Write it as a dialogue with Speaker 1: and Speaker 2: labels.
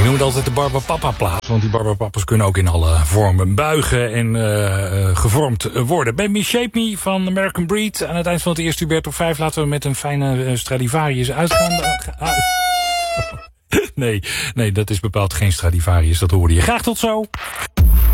Speaker 1: noem het altijd de Barbapapa-plaat. Want die Barbapapas kunnen ook in alle vormen buigen en gevormd worden. Baby Shape Me van American Breed. Aan het eind van het eerste uur Bert op 5 laten we met een fijne Stradivarius uitgaan. Nee, dat is bepaald geen Stradivarius. Dat hoorde je. Graag tot zo.